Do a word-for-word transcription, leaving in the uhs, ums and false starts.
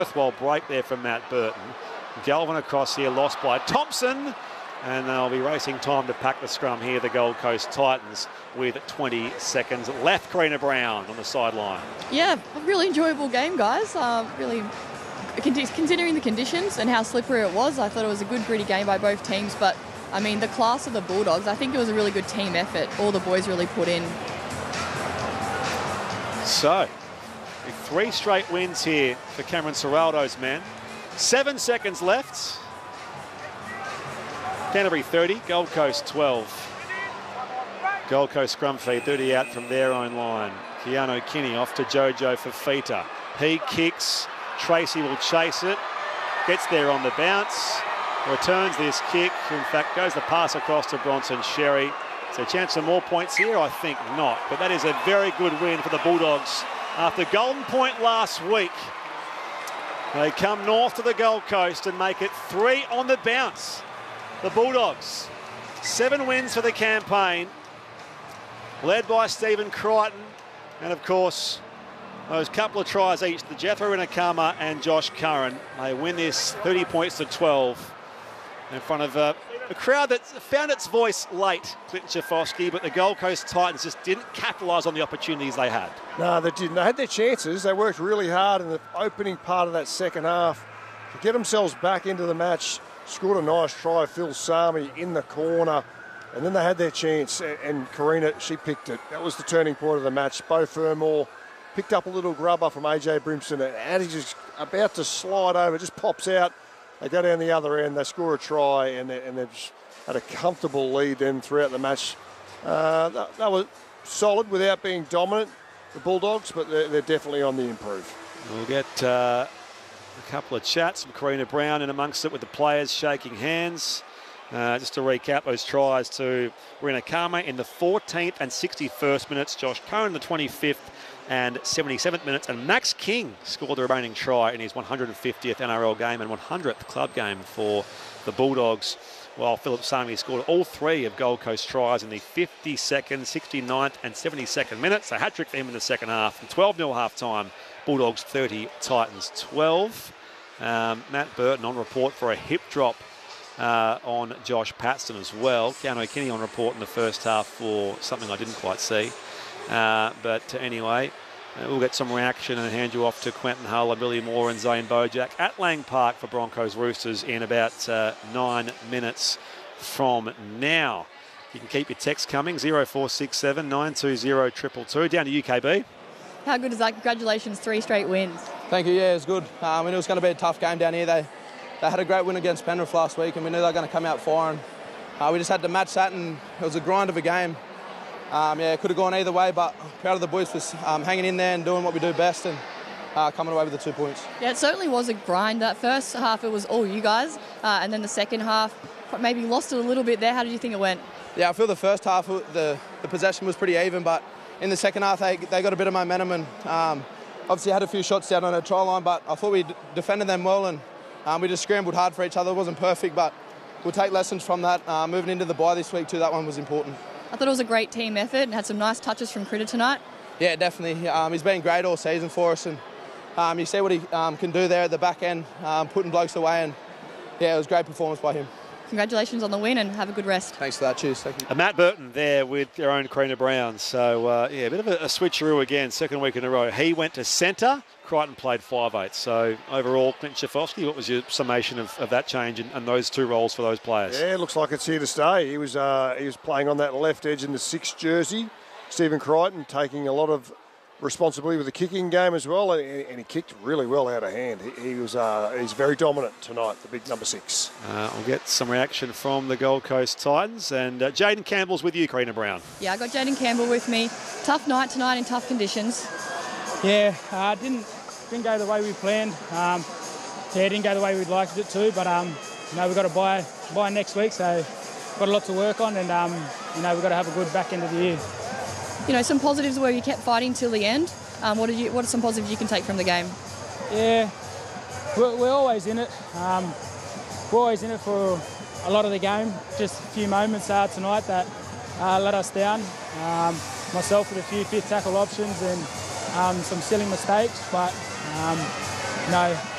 Worthwhile break there from Matt Burton. Galvin across here, lost by Thompson. And they'll be racing time to pack the scrum here, the Gold Coast Titans, with twenty seconds left. Karina Brown on the sideline. Yeah, a really enjoyable game, guys. Uh, really, considering the conditions and how slippery it was, I thought it was a good, gritty game by both teams. But, I mean, the class of the Bulldogs, I think it was a really good team effort. All the boys really put in. So, three straight wins here for Cameron Ciraldo's men. Seven seconds left. Canterbury thirty, Gold Coast twelve. Gold Coast scrum feed, thirty out from their own line. Keanu Kinney off to Jojo Fafita. He kicks, Tracy will chase it, gets there on the bounce, returns this kick. In fact, goes the pass across to Bronson Sherry. So a chance for more points here? I think not. But that is a very good win for the Bulldogs. After Golden Point last week, they come north to the Gold Coast and make it three on the bounce. The Bulldogs, seven wins for the campaign, led by Stephen Crichton, and of course, those couple of tries each, the Jethro Inakama and Josh Curran. They win this thirty points to twelve in front of uh, a crowd that found its voice late, Clinton Schifosky, but the Gold Coast Titans just didn't capitalise on the opportunities they had. No, they didn't. They had their chances. They worked really hard in the opening part of that second half to get themselves back into the match. Scored a nice try, Phil Sami in the corner, and then they had their chance, and Karina, she picked it. That was the turning point of the match. Beau Fermor picked up a little grubber from A J Brimson, and he's just about to slide over, just pops out. They go down the other end, they score a try, and, they, and they've just had a comfortable lead then throughout the match. Uh, that, that was solid without being dominant, the Bulldogs, but they're, they're definitely on the improve. We'll get uh, a couple of chats from Karina Brown in amongst it with the players shaking hands. Uh, just to recap those tries to Inakama in the fourteenth and sixty-first minutes, Josh Curran in the twenty-fifth and seventy-seventh minutes, and Max King scored the remaining try in his one hundred fiftieth N R L game and one hundredth club game for the Bulldogs, while Philip Sami scored all three of Gold Coast tries in the fifty-second, sixty-ninth and seventy-second minutes. So hat-trick for him in the second half. twelve nil half-time, Bulldogs thirty, Titans twelve. Um, Matt Burton on report for a hip drop uh, on Josh Paxton as well. Keanu Kinney on report in the first half for something I didn't quite see. Uh, but anyway, uh, we'll get some reaction and hand you off to Quentin Hull and Billy Moore and Zane Bojack at Lang Park for Broncos Roosters in about uh, nine minutes from now. You can keep your text coming, zero four six seven, nine two zero, two two two, down to U K B. How good is that? Congratulations, three straight wins. Thank you, yeah, it was good. Um, I mean, it was going to be a tough game down here. They, they had a great win against Penrith last week, and we knew they were going to come out firing. Uh, we just had to match that, and it was a grind of a game. Um, yeah, it could have gone either way, but proud of the boys for um, hanging in there and doing what we do best and uh, coming away with the two points. Yeah, it certainly was a grind. That first half, it was all you guys, uh, and then the second half, maybe lost it a little bit there. How did you think it went? Yeah, I feel the first half, the, the possession was pretty even, but in the second half, they, they got a bit of momentum and um, obviously had a few shots down on a try line, but I thought we d- defended them well and um, we just scrambled hard for each other. It wasn't perfect, but we'll take lessons from that. Uh, moving into the bye this week too, that one was important. I thought it was a great team effort and had some nice touches from Critter tonight. Yeah, definitely. Um, he's been great all season for us, and um, you see what he um, can do there at the back end, um, putting blokes away, and yeah, it was a great performance by him. Congratulations on the win and have a good rest. Thanks for that. Cheers. Thank you. And Matt Burton there with their own Karina Brown. So, uh, yeah, a bit of a, a switcheroo again, second week in a row. He went to centre, Crichton played five eight. So, overall, Clinton Schifosky, what was your summation of, of that change and, and those two roles for those players? Yeah, it looks like it's here to stay. He was uh, he was playing on that left edge in the sixth jersey. Stephen Crichton taking a lot of responsibility with the kicking game as well, and, and he kicked really well out of hand. He, he was uh, he's very dominant tonight, the big number six. Uh, we'll get some reaction from the Gold Coast Titans, and uh, Jaden Campbell's with you, Karina Brown. Yeah, I got Jaden Campbell with me. Tough night tonight in tough conditions. Yeah, uh, didn't didn't go the way we planned. Um, yeah, didn't go the way we'd liked it to, but um, you know, we've got to buy buy next week, so got a lot to work on, and um, you know, we've got to have a good back end of the year. You know, some positives where you kept fighting till the end. Um, what, did you, what are some positives you can take from the game? Yeah, we're, we're always in it. Um, we're always in it for a lot of the game. Just a few moments uh, tonight that uh, let us down. Um, myself with a few fifth tackle options and um, some silly mistakes. But, um, you know,